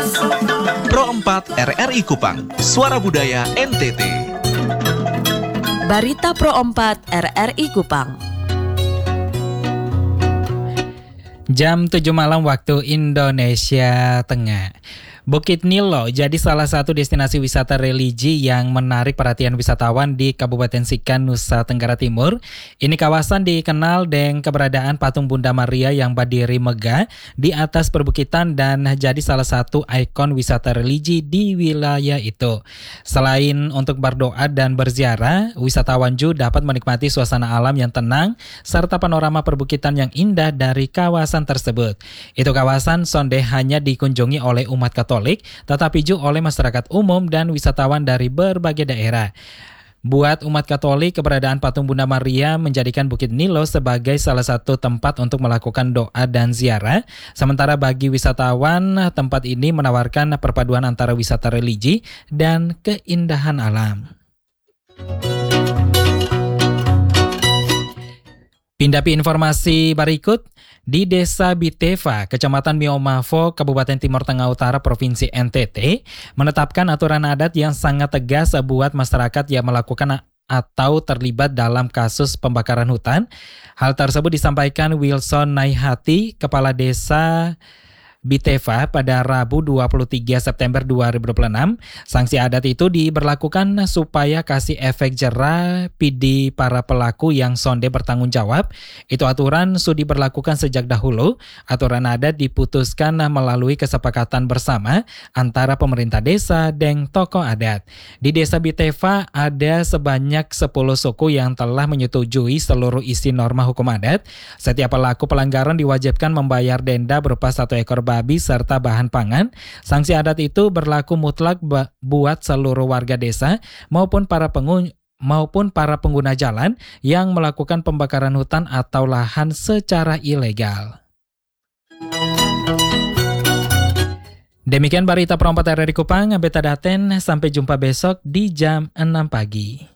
Pro 4 RRI Kupang, Suara Budaya NTT. Barita Pro 4 RRI Kupang. Jam 7 malam waktu Indonesia Tengah. Bukit Nilo jadi salah satu destinasi wisata religi yang menarik perhatian wisatawan di Kabupaten Sikan, Nusa Tenggara Timur. Ini kawasan dikenal dengan keberadaan patung Bunda Maria yang berdiri megah di atas perbukitan dan jadi salah satu ikon wisata religi di wilayah itu. Selain untuk berdoa dan berziarah, wisatawan juga dapat menikmati suasana alam yang tenang serta panorama perbukitan yang indah dari kawasan tersebut. Itu kawasan sonde hanya dikunjungi oleh umat Katolik, tetapi juga oleh masyarakat umum dan wisatawan dari berbagai daerah. Buat umat Katolik, keberadaan patung Bunda Maria menjadikan Bukit Nilo sebagai salah satu tempat untuk melakukan doa dan ziarah. Sementara bagi wisatawan, tempat ini menawarkan perpaduan antara wisata religi dan keindahan alam. Pindapi informasi berikut. Di Desa Biteva, Kecamatan Miomavo, Kabupaten Timur Tengah Utara, Provinsi NTT, menetapkan aturan adat yang sangat tegas buat masyarakat yang melakukan atau terlibat dalam kasus pembakaran hutan. Hal tersebut disampaikan Wilson Naihati, Kepala Desa Biteva pada Rabu 23 September 2026. Sanksi adat itu diberlakukan supaya kasih efek jera pidi para pelaku yang sonde bertanggung jawab. Itu aturan sudah diberlakukan sejak dahulu. Aturan adat diputuskan melalui kesepakatan bersama antara pemerintah desa dan tokoh adat. Di Desa Biteva ada sebanyak 10 suku yang telah menyetujui seluruh isi norma hukum adat. Setiap pelaku pelanggaran diwajibkan membayar denda berupa 1 ekor babi serta bahan pangan. Sanksi adat itu berlaku mutlak buat seluruh warga desa maupun para pengguna jalan yang melakukan pembakaran hutan atau lahan secara ilegal. Demikian Barita Pro 4 RRI Kupang, Beta Daten, sampai jumpa besok di jam 6 pagi.